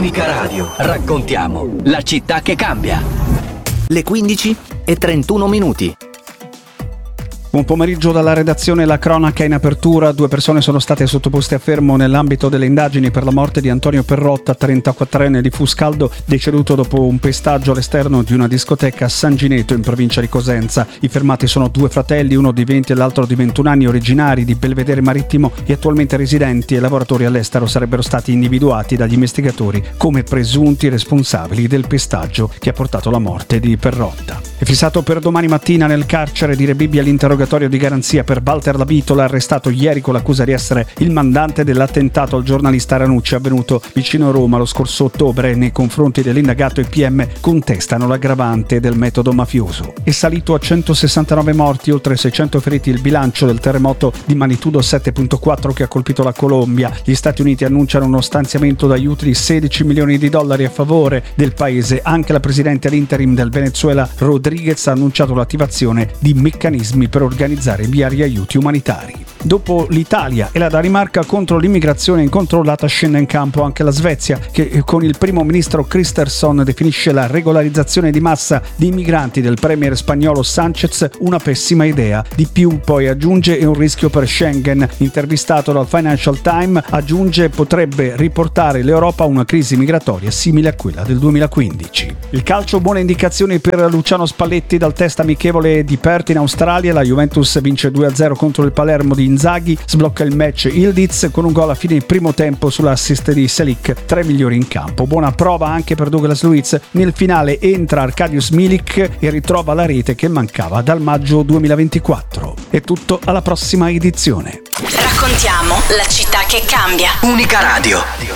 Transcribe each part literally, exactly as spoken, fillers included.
Unica Radio. Raccontiamo la città che cambia. Le quindici e trentuno minuti. Buon pomeriggio dalla redazione. La cronaca in apertura. Due persone sono state sottoposte a fermo nell'ambito delle indagini per la morte di Antonio Perrotta, trentaquattrenne di Fuscaldo, deceduto dopo un pestaggio all'esterno di una discoteca a San Gineto in provincia di Cosenza. I fermati sono due fratelli, uno di venti e l'altro di ventuno anni, originari di Belvedere Marittimo e attualmente residenti e lavoratori all'estero. Sarebbero stati individuati dagli investigatori come presunti responsabili del pestaggio che ha portato alla morte di Perrotta. È fissato per domani mattina nel carcere di Rebibbia l'interrogatorio di garanzia per Walter Labitola, arrestato ieri con l'accusa di essere il mandante dell'attentato al giornalista Ranucci avvenuto vicino a Roma lo scorso ottobre. Nei confronti dell'indagato i P M contestano l'aggravante del metodo mafioso. È salito a centosessantanove morti, oltre seicento feriti il bilancio del terremoto di magnitudo sette virgola quattro che ha colpito la Colombia. Gli Stati Uniti annunciano uno stanziamento d'aiuti di sedici milioni di dollari a favore del paese. Anche la presidente all'interim del Venezuela Rodriguez ha annunciato l'attivazione di meccanismi per organizzare viari aiuti umanitari. Dopo l'Italia e la Danimarca contro l'immigrazione incontrollata, scende in campo anche la Svezia, che con il primo ministro Kristersson definisce la regolarizzazione di massa di migranti del premier spagnolo Sanchez una pessima idea. Di più poi aggiunge è un rischio per Schengen. Intervistato dal Financial Times aggiunge potrebbe riportare l'Europa a una crisi migratoria simile a quella del duemilaquindici. Il calcio, buone indicazioni per Luciano Spalletti dal test amichevole di Perth in Australia. La Juventus vince due a zero contro il Palermo di Inzaghi, sblocca il match Ildiz con un gol a fine primo tempo sull'assist di Selic, tra i migliori in campo. Buona prova anche per Douglas Luiz. Nel finale entra Arkadiusz Milik e ritrova la rete che mancava dal maggio duemilaventiquattro. È tutto, alla prossima edizione. Raccontiamo la città che cambia. Unica Radio.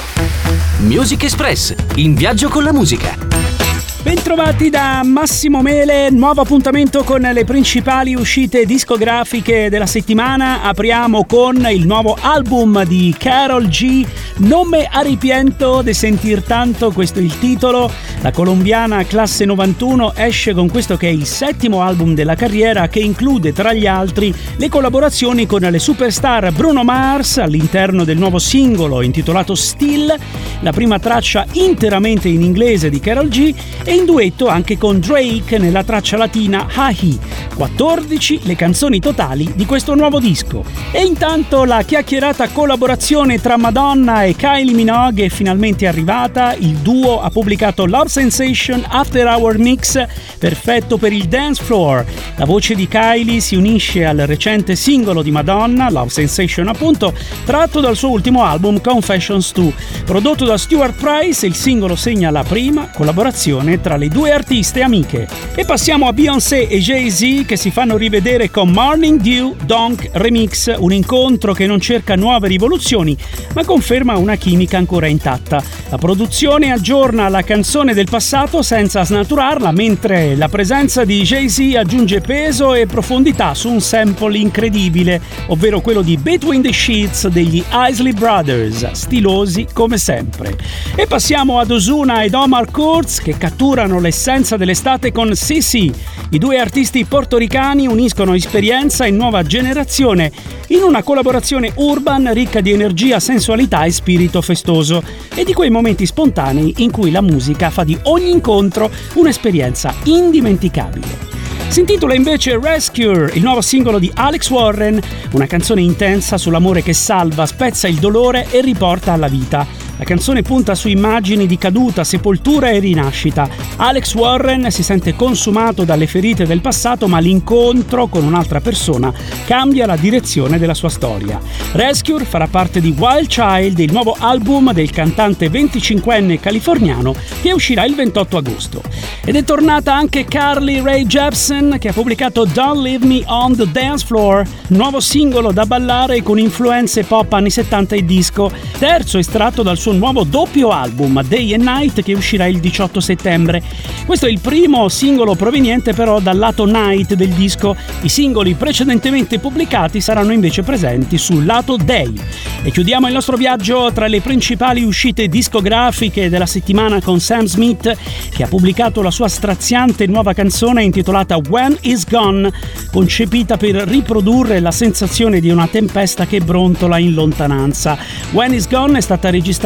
Music Express, in viaggio con la musica. Bentrovati da Massimo Mele, nuovo appuntamento con le principali uscite discografiche della settimana. Apriamo con il nuovo album di Karol G, Non me arrepiento de sentir tanto, questo è il titolo. La colombiana classe novantuno esce con questo che è il settimo album della carriera, che include tra gli altri le collaborazioni con le superstar Bruno Mars all'interno del nuovo singolo intitolato Still, la prima traccia interamente in inglese di Karol G, e in duetto anche con Drake nella traccia latina Hahi. quattordici le canzoni totali di questo nuovo disco. E intanto la chiacchierata collaborazione tra Madonna e Kylie Minogue è finalmente arrivata. Il duo ha pubblicato Love Sensation After Hour Mix, perfetto per il dance floor. La voce di Kylie si unisce al recente singolo di Madonna, Love Sensation appunto, tratto dal suo ultimo album Confessions due. Prodotto da Stuart Price, il singolo segna la prima collaborazione tra le due artiste amiche. E passiamo a Beyoncé e Jay-Z che si fanno rivedere con Morning Dew Donk Remix, un incontro che non cerca nuove rivoluzioni ma conferma una chimica ancora intatta. La produzione aggiorna la canzone del passato senza snaturarla, mentre la presenza di Jay-Z aggiunge peso e profondità su un sample incredibile, ovvero quello di Between the Sheets degli Isley Brothers, stilosi come sempre. E passiamo ad Ozuna ed Omar Kurz che catturano l'essenza dell'estate con Sissi. I due artisti portoricani uniscono esperienza e nuova generazione in una collaborazione urban ricca di energia, sensualità e spirito festoso, e di quei momenti spontanei in cui la musica fa di ogni incontro un'esperienza indimenticabile. Si intitola invece Rescue, il nuovo singolo di Alex Warren, una canzone intensa sull'amore che salva, spezza il dolore e riporta alla vita. La canzone punta su immagini di caduta, sepoltura e rinascita. Alex Warren si sente consumato dalle ferite del passato, ma l'incontro con un'altra persona cambia la direzione della sua storia. Rescue farà parte di Wild Child, il nuovo album del cantante venticinquenne californiano che uscirà il ventotto agosto. Ed è tornata anche Carly Rae Jepsen che ha pubblicato Don't Leave Me on the Dance Floor, nuovo singolo da ballare con influenze pop anni settanta e disco, terzo estratto dal suo nuovo doppio album Day and Night che uscirà il diciotto settembre. Questo è il primo singolo proveniente però dal lato Night del disco. I singoli precedentemente pubblicati saranno invece presenti sul lato Day. E chiudiamo il nostro viaggio tra le principali uscite discografiche della settimana con Sam Smith, che ha pubblicato la sua straziante nuova canzone intitolata When Is Gone, concepita per riprodurre la sensazione di una tempesta che brontola in lontananza. When Is Gone è stata registrata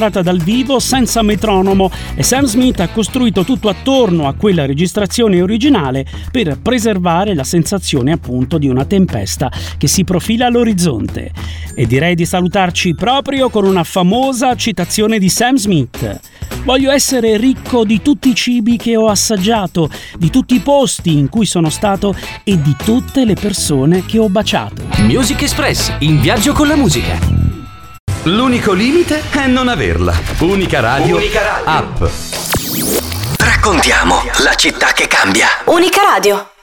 registrata dal vivo senza metronomo e Sam Smith ha costruito tutto attorno a quella registrazione originale per preservare la sensazione appunto di una tempesta che si profila all'orizzonte. E direi di salutarci proprio con una famosa citazione di Sam Smith: voglio essere ricco di tutti i cibi che ho assaggiato, di tutti i posti in cui sono stato e di tutte le persone che ho baciato. Music Express, in viaggio con la musica. L'unico limite è non averla. Unica Radio, Unica Radio. App. Raccontiamo la città che cambia. Unica Radio.